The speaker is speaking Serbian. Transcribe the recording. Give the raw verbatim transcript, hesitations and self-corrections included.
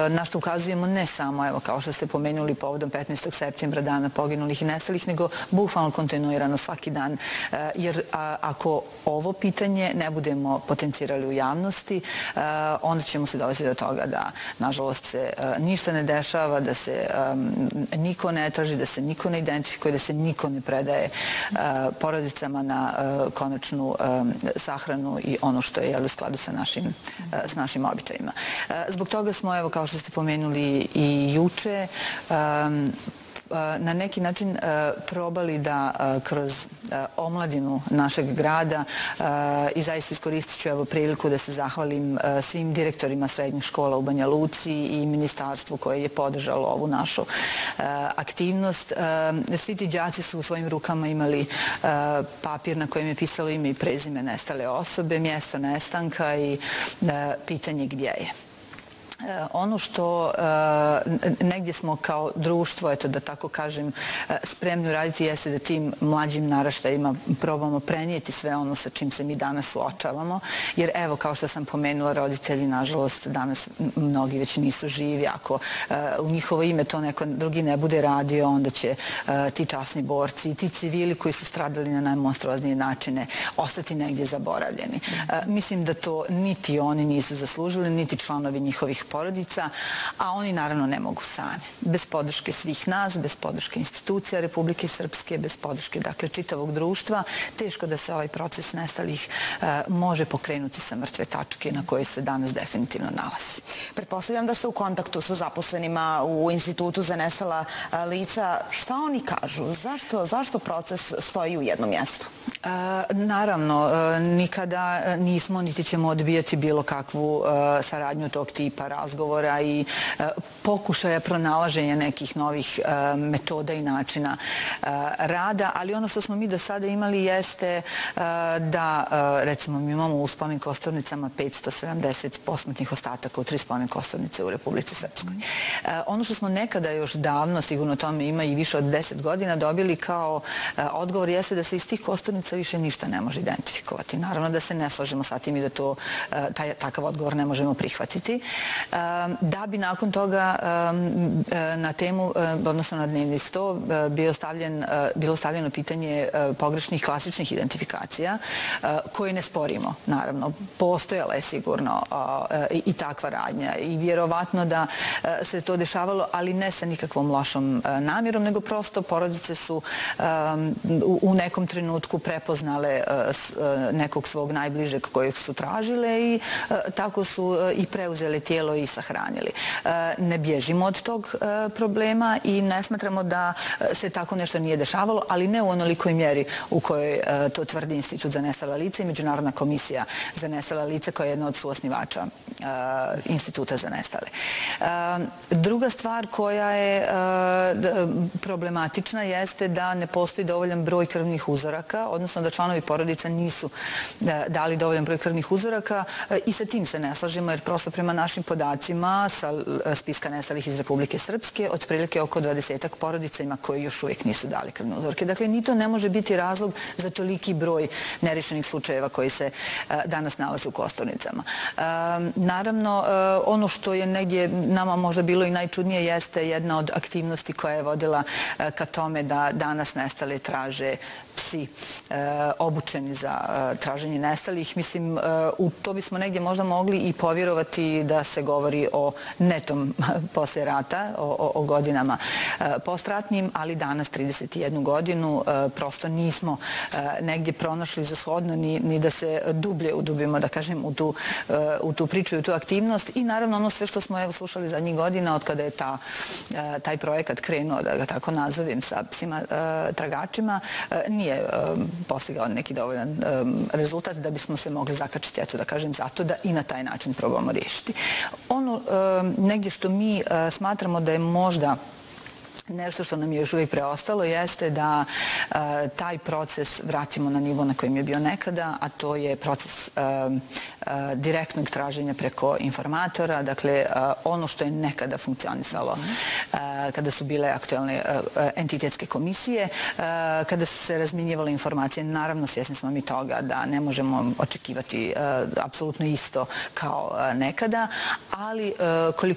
na što ukazujemo ne samo, evo, kao što ste pomenuli povodom petnaestog septembra, dana poginulih i nestalih, nego bukvalno kontinuirano svaki dan. Jer ako ovo pitanje ne budemo potencirali u javnosti, onda ćemo se dovesti do toga da, nažalost, se ništa ne dešava, da se niko ne traži, da se niko ne identifikuje, da se niko ne predaje porodicama na konačnu sahranu i ono što je u skladu sa našim, s našim običajima. Zbog toga smo, evo, kao što ste pomenuli i juče, na neki način probali da kroz omladinu našeg grada i zaista iskoristit ću evo priliku da se zahvalim svim direktorima srednjih škola u Banja Luci i ministarstvu koje je podržalo ovu našu aktivnost. Svi ti đaci su u svojim rukama imali papir na kojem je pisalo ime i prezime nestale osobe, mjesto nestanka i pitanje gdje je. Ono što negdje smo kao društvo, eto da tako kažem, spremni uraditi jeste da tim mlađim naraštajima probamo prenijeti sve ono sa čim se mi danas suočavamo. Jer evo, kao što sam pomenula, roditelji, nažalost, danas mnogi već nisu živi. Ako u njihovo ime to neko drugi ne bude radio, onda će ti časni borci i ti civili koji su stradali na najmonstruoznije načine ostati negdje zaboravljeni. Mislim da to niti oni nisu zaslužili, niti članovi njihovih porodica, a oni naravno ne mogu sami. Bez podrške svih nas, bez podrške institucija Republike Srpske, bez podrške, dakle, čitavog društva, teško da se ovaj proces nestalih može pokrenuti sa mrtve tačke na kojoj se danas definitivno nalazi. Pretpostavljam da ste u kontaktu sa zaposlenima u Institutu za nestala lica. Šta oni kažu? Zašto, zašto proces stoji u jednom mjestu? Naravno, nikada nismo niti ćemo odbijati bilo kakvu saradnju tog tipa razgovora i pokušaja pronalaženja nekih novih metoda i načina rada, ali ono što smo mi do sada imali jeste da, recimo, mi imamo u spomen kosturnicama petsto sedamdeset posmrtnih ostataka u tri spomen kosturnice u Republici Srpskoj. Ono što smo nekada još davno, sigurno tome ima i više od deset godina, dobili kao odgovor jeste da se iz tih kosturnica više ništa ne može identifikovati. Naravno da se ne slažemo sa tim i da to, taj, takav odgovor ne možemo prihvatiti. Da bi nakon toga na temu, odnosno na dnevni sto, bilo stavljen, bilo stavljeno pitanje pogrešnih klasičnih identifikacija, koje ne sporimo, naravno. Postojala je sigurno i takva radnja i vjerovatno da se to dešavalo, ali ne sa nikakvom lošom namjerom, nego prosto porodice su u nekom trenutku prepoznale nekog svog najbližeg kojeg su tražile i tako su i preuzele tijelo i sahranili. Ne bježimo od tog problema i ne smatramo da se tako nešto nije dešavalo, ali ne u onolikoj mjeri u kojoj to tvrdi Institut za nestala lica i Međunarodna komisija za nestala lica koja je jedna od suosnivača Instituta za nestale. Druga stvar koja je problematična jeste da ne postoji dovoljan broj krvnih uzoraka, odnosno da članovi porodica nisu dali dovoljan broj krvnih uzoraka i sa tim se ne slažemo jer prosto prema našim podacima sa spiska nestalih iz Republike Srpske otprilike oko dvadesetak porodica ima koji još uvijek nisu dali krvne uzorke. Dakle, ni to ne može biti razlog za toliki broj nerešenih slučajeva koji se danas nalaze u kosturnicama. Naravno, ono što je negdje nama možda bilo i najčudnije jeste jedna od aktivnosti koja je vodila ka tome da danas nestale traže psi obučeni za traženje nestalih. Mislim, u to bismo negdje možda mogli i povjerovati da se govori o netom poslije rata, o, o godinama postratnim, ali danas trideset jednu godinu prosto nismo negdje pronašli za shodno ni, ni da se dublje udubimo, da kažem, u tu, u tu priču i u tu aktivnost. I naravno ono sve što smo evo slušali zadnjih godina od kada je ta, taj projekat krenuo, da ga tako nazovem, sa psima tragačima, nije postigao neki dovoljan rezultat da bismo se mogli zakačiti, eto da kažem, zato da i na taj način probamo riješiti. Ono negdje što mi smatramo da je možda nešto što nam je još uvijek preostalo jeste da uh, taj proces vratimo na nivo na kojem je bio nekada, a to je proces uh, uh, direktnog traženja preko informatora, dakle uh, ono što je nekada funkcionisalo uh, kada su bile aktualne uh, entitetske komisije, uh, kada su se razmjenjivale informacije. Naravno, svjesni smo mi toga da ne možemo očekivati uh, apsolutno isto kao uh, nekada, ali uh, koliko